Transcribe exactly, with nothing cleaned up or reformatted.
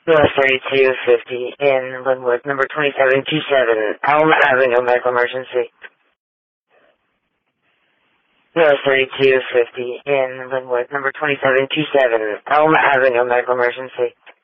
U S thirty-two fifty in Linwood, number twenty-seven twenty-seven, Elm Avenue, medical emergency. U S thirty-two fifty in Linwood, number twenty-seven twenty-seven, Elm Avenue, medical emergency.